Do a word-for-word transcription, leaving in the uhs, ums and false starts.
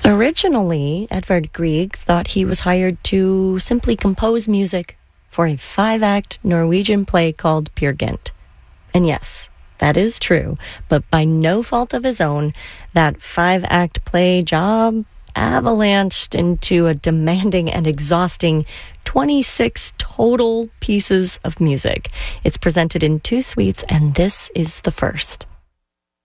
Originally, Edvard Grieg thought he was hired to simply compose music for a five-act Norwegian play called Peer Gynt. And yes, that is true, but by no fault of his own, that five-act play job avalanched into a demanding and exhausting twenty-six total pieces of music. It's presented in two suites, and this is the first.